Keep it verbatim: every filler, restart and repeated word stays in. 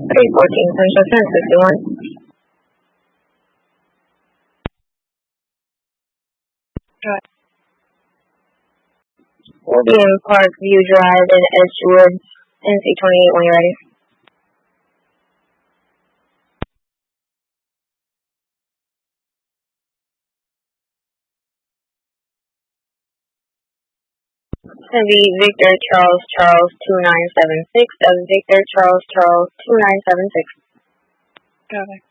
three fourteen Central ten sixty-one. Right. We'll be in Parkview Drive in Edgewood, N C twenty-eight when you're ready. Heavy Victor Charles Charles two nine seven six. That's Victor Charles Charles two nine seven six. Got it.